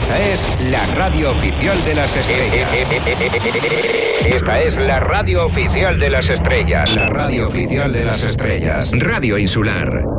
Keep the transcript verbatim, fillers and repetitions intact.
Esta es la radio oficial de las estrellas. Esta es la radio oficial de las estrellas. La radio oficial de las estrellas. Radio Insular.